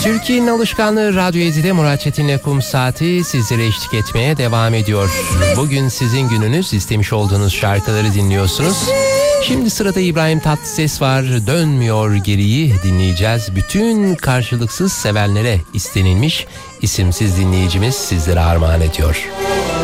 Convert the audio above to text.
Türkiye'nin alışkanlığı Radyo Ezi'de Murat Çetin'le Kum Saati sizlere eşlik etmeye devam ediyor. Bugün sizin gününüz, istemiş olduğunuz şarkıları dinliyorsunuz. Şimdi sırada İbrahim Tatlıses var. Dönmüyor geriyi dinleyeceğiz. Bütün karşılıksız sevenlere istenilmiş isimsiz dinleyicimiz sizlere armağan ediyor.